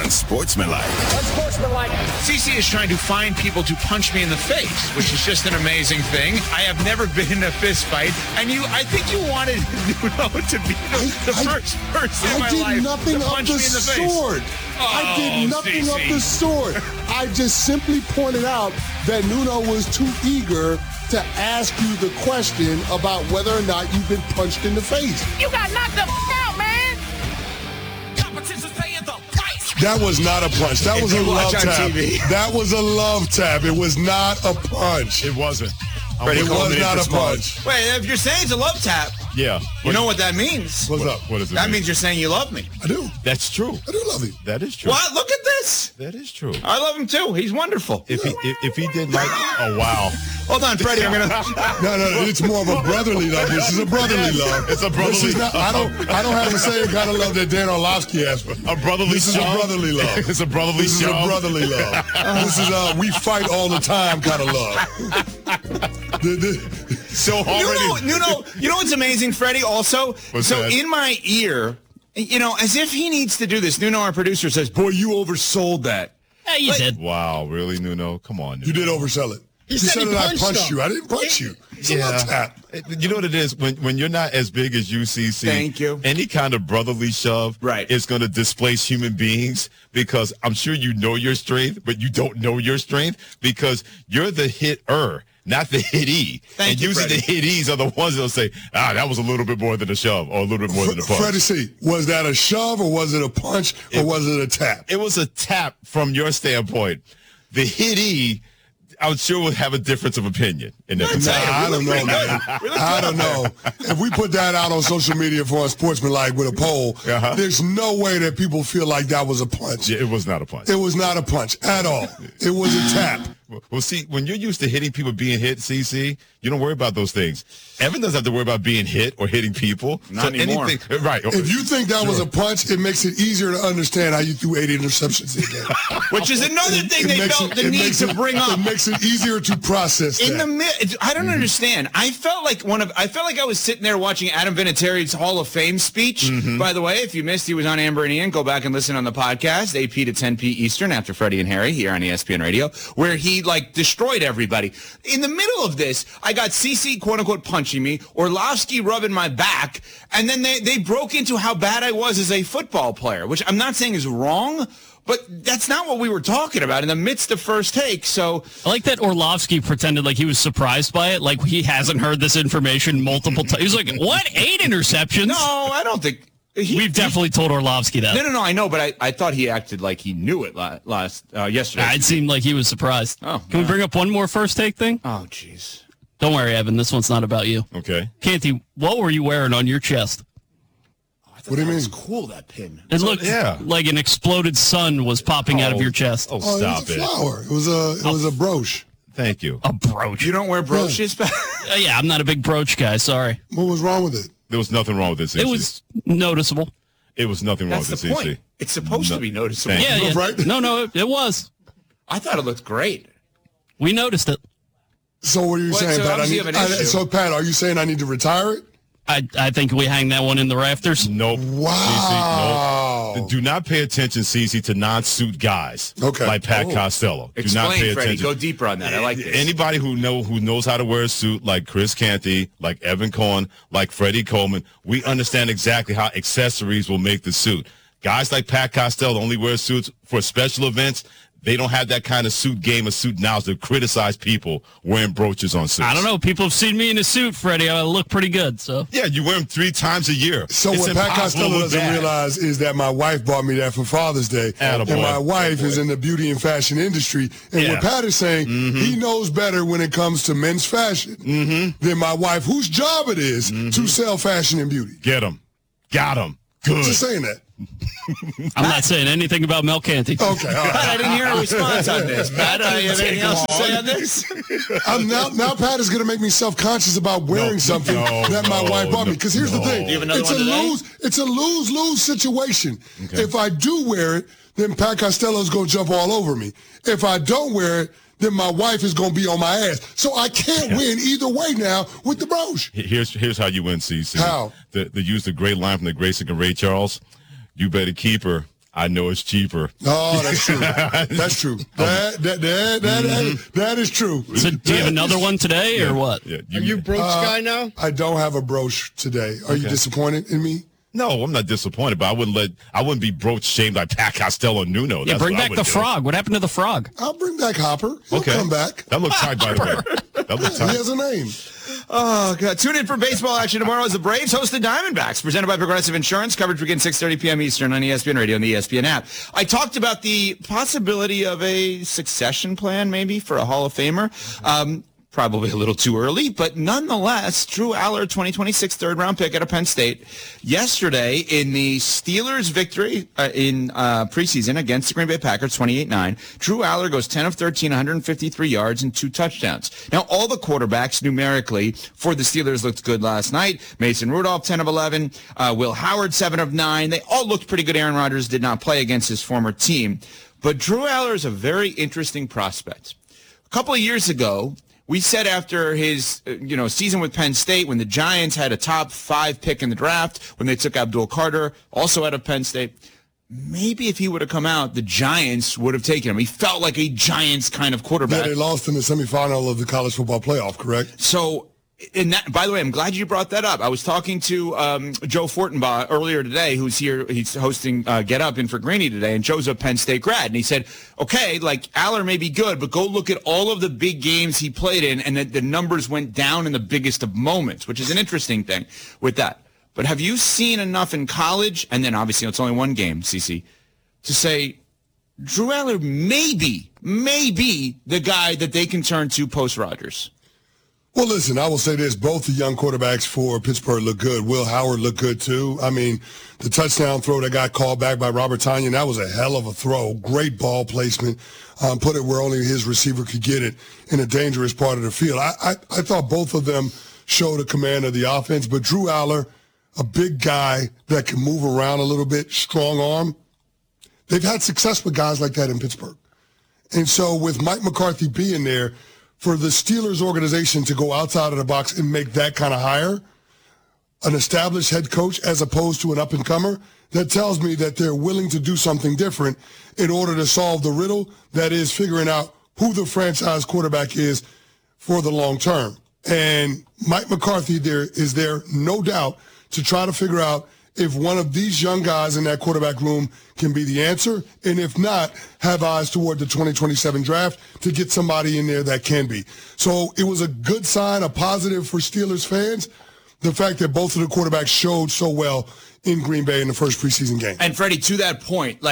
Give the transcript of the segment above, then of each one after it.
Unsportsmanlike. CC is trying to find people to punch me in the face, which is just an amazing thing. I have never been in a fist fight, and I think you wanted Nuno to be the first person in my life to punch me in the face. I did nothing of the sort. I just simply pointed out that Nuno was too eager to ask you the question about whether or not you've been punched in the face. You got knocked the out, man. That was not a punch. That was a love tap. TV. That was a love tap. It was not a punch. It wasn't. It was not a punch. Wait, if you're saying it's a love tap, Yeah. you know what that means? What's up? What does it That mean? means you're saying you love me. I do. That's true. I do love you. That is true. What? Look at this. That is true. I love him too. He's wonderful. If he did like, oh wow. Hold on, Freddie. I'm gonna. No. It's more of a brotherly love. This is a brotherly love. It's a brotherly This is not, I don't have the same kind of love that Dan Orlovsky has. A brotherly This is a shove? brotherly love. It's a brotherly This is a shove? brotherly love. This is a we fight all the time kind of love. So already. You know what's amazing, Freddie? Also, What's that? in my ear, as if he needs to do this. Nuno, our producer, says, "Boy, you oversold that." Yeah, you did. Wow, really, Nuno? Come on. You did oversell it. He You said said he that I punched punched him. you. I didn't punch you. It's a love tap. You know what it is? When you're not as big as UCC, Thank you. Any kind of brotherly shove is going to displace human beings because I'm sure you know your strength, but you don't know your strength because you're the hitter, not the hitee. Thank and you, usually Freddie. the hitees are the ones that'll say, that was a little bit more than a shove or a little bit more than a punch. Freddie C., was that a shove or was it a punch or was it a tap? It was a tap from your standpoint. The hitee, I'm sure would have a difference of opinion in that. Nah, I don't know, man. I don't know. If we put that out on social media for Unsportsmanlike with a poll, there's no way that people feel like that was a punch. Yeah, it was not a punch. It was not a punch at all. It was a tap. Well, see, when you're used to hitting people being hit, CC, you don't worry about those things. Evan doesn't have to worry about being hit or hitting people. Not anymore. Right. If you think that was a punch, it makes it easier to understand how you threw 80 interceptions in a game. Which is another thing they felt the need to bring up. It makes it easier to process In that. the I don't understand. I felt like I was sitting there watching Adam Vinatieri's Hall of Fame speech. By the way, if you missed, he was on Amber and Ian. Go back and listen on the podcast, 8 p to 10 p Eastern, after Freddie and Harry here on ESPN Radio, where he destroyed everybody. In the middle of this, I got CC quote unquote punching me, Orlovsky rubbing my back, and then they broke into how bad I was as a football player, which I'm not saying is wrong. But that's not what we were talking about in the midst of First Take. So I like that Orlovsky pretended like he was surprised by it, like he hasn't heard this information multiple times. He was like, what, 8 interceptions? no, I don't think. We've definitely told Orlovsky that. No, I know, but I thought he acted like he knew it yesterday. It seemed like he was surprised. Oh, Can we bring up one more First Take thing? Oh, jeez. Don't worry, Evan. This one's not about you. Okay. Canty, what were you wearing on your chest? What do you mean? It's cool, that pin. It looked yeah. like an exploded sun was popping out of your chest. Oh, Oh, stop it was a it. flower. It was a brooch. Thank you. A brooch. You don't wear brooches? Yeah, I'm not a big brooch guy. Sorry. What was wrong with it? There was nothing wrong with this, It was noticeable. It was nothing wrong That's with the this, point. CC. It's supposed to be noticeable. Thank Yeah. Right? No, it was. I thought it looked great. We noticed it. So what are you Well, saying, so Pat? obviously you have an issue. So, Pat, are you saying I need to retire it? I think we hang that one in the rafters. Nope. Wow. CC, nope. Do not pay attention, CC, to non-suit guys like Pat Costello. Do not pay Explain, Freddie. attention. Go deeper on that. I like this. Anybody who knows how to wear a suit, like Chris Canty, like Evan Cohen, like Freddie Coleman, we understand exactly how accessories will make the suit. Guys like Pat Costello only wear suits for special events. They don't have that kind of suit game or suit knowledge to criticize people wearing brooches on suits. I don't know. People have seen me in a suit, Freddie. I look pretty good. So Yeah, you wear them 3 times a year. So It's what Pat impossible Costello to look doesn't bad. realize is that my wife bought me that for Father's Day. Attaboy. And my wife is in the beauty and fashion industry. And what Pat is saying, he knows better when it comes to men's fashion than my wife, whose job it is to sell fashion and beauty. Get them. Got them. Good. Just saying that. I'm not saying anything about Mel Canty. Okay, all Pat, right. I didn't hear a response on this. Pat, you have anything else to say on this? Now Pat is going to make me self-conscious about wearing something that my wife bought me. Because here's the thing. Do you have another It's one today? it's a lose-lose situation. If I do wear it, then Pat Costello's going to jump all over me. If I don't wear it, then my wife is going to be on my ass. So I can't win either way now with the brooch. Here's how you win, CC. How? They use the great line from the Grayson and Ray Charles. You better keep her I know it's cheaper. Oh, that's true. That's true. That is true. So do you have another one today or what? Yeah, Are you broach guy now? I don't have a brooch today. Are you disappointed in me? No, I'm not disappointed, but I wouldn't be broach shamed like Pat Costello Nuno. Yeah, bring back the frog. What happened to the frog? I'll bring back Hopper. He'll come back. That looked tight, by the way. That looked tight. He has a name. Oh, God. Tune in for baseball action tomorrow as the Braves host the Diamondbacks, presented by Progressive Insurance. Coverage begins 6:30 p.m. Eastern on ESPN Radio and the ESPN app. I talked about the possibility of a succession plan, maybe, for a Hall of Famer. Probably a little too early, but nonetheless, Drew Aller, 2026 third-round pick out of Penn State. Yesterday, in the Steelers' victory in preseason against the Green Bay Packers, 28-9, Drew Aller goes 10 of 13, 153 yards and 2 touchdowns. Now, all the quarterbacks numerically for the Steelers looked good last night. Mason Rudolph, 10 of 11. Will Howard, 7 of 9. They all looked pretty good. Aaron Rodgers did not play against his former team. But Drew Aller is a very interesting prospect. A couple of years ago, we said after his season with Penn State, when the Giants had a top 5 pick in the draft, when they took Abdul Carter, also out of Penn State, maybe if he would have come out, the Giants would have taken him. He felt like a Giants kind of quarterback. Yeah, they lost in the semifinal of the college football playoff, correct? So, by the way, I'm glad you brought that up. I was talking to Joe Fortenbaugh earlier today, who's here. He's hosting Get Up in for Greeny today, and Joe's a Penn State grad. And he said, okay, like Aller may be good, but go look at all of the big games he played in, and the numbers went down in the biggest of moments, which is an interesting thing with that. But have you seen enough in college, and then obviously it's only one game, CC, to say Drew Aller may be the guy that they can turn to post-Rodgers? Well, listen, I will say this. Both the young quarterbacks for Pittsburgh look good. Will Howard looked good, too. I mean, the touchdown throw that got called back by Robert Tonyan, that was a hell of a throw. Great ball placement. Put it where only his receiver could get it in a dangerous part of the field. I thought both of them showed a command of the offense, but Drew Aller, a big guy that can move around a little bit, strong arm. They've had success with guys like that in Pittsburgh. And so with Mike McCarthy being there, for the Steelers organization to go outside of the box and make that kind of hire, an established head coach as opposed to an up-and-comer, that tells me that they're willing to do something different in order to solve the riddle that is figuring out who the franchise quarterback is for the long term. And Mike McCarthy is there, no doubt, to try to figure out if one of these young guys in that quarterback room can be the answer, and if not, have eyes toward the 2027 draft to get somebody in there that can be. So it was a good sign, a positive for Steelers fans, the fact that both of the quarterbacks showed so well in Green Bay in the first preseason game. And Freddie, to that point,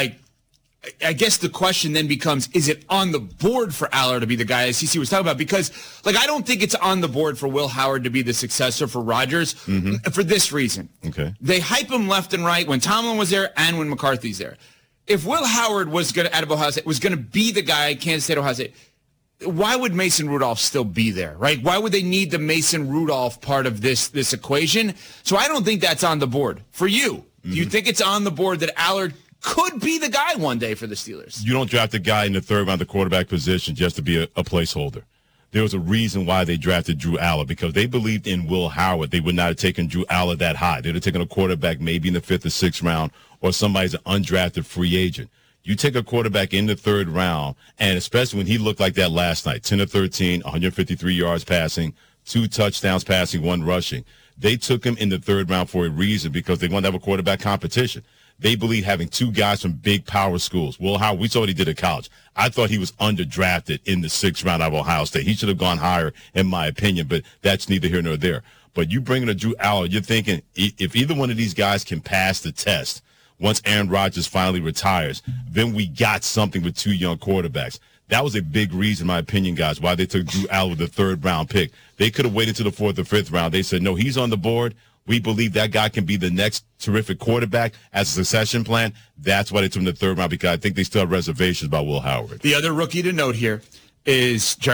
I guess the question then becomes, is it on the board for Aller to be the guy, as CC was talking about? Because, I don't think it's on the board for Will Howard to be the successor for Rodgers for this reason. Okay. They hype him left and right when Tomlin was there and when McCarthy's there. If Will Howard was going to, out of Ohio State, was going to be the guy, Kansas State, Ohio State, why would Mason Rudolph still be there, right? Why would they need the Mason Rudolph part of this equation? So I don't think that's on the board. For you, do you think it's on the board that Aller could be the guy one day for the Steelers? You don't draft a guy in the third round, the quarterback position, just to be a placeholder. There was a reason why they drafted Drew Aller, because they believed in Will Howard. They would not have taken Drew Aller that high. They would have taken a quarterback maybe in the 5th or 6th round, or somebody's an undrafted free agent. You take a quarterback in the third round, and especially when he looked like that last night, 10 of 13, 153 yards passing, 2 touchdowns passing, 1 rushing. They took him in the third round for a reason, because they wanted to have a quarterback competition. They believe having 2 guys from big power schools. Will Howard, we saw what he did at college. I thought he was underdrafted in the 6th round out of Ohio State. He should have gone higher, in my opinion, but that's neither here nor there. But you bring in a Drew Aller, you're thinking if either one of these guys can pass the test, once Aaron Rodgers finally retires, then we got something with 2 young quarterbacks. That was a big reason, in my opinion, guys, why they took Drew Aller with the 3rd round pick. They could have waited to the 4th or 5th round. They said, no, he's on the board. We believe that guy can be the next terrific quarterback as a succession plan. That's why they took him in the 3rd round, because I think they still have reservations about Will Howard. The other rookie to note here is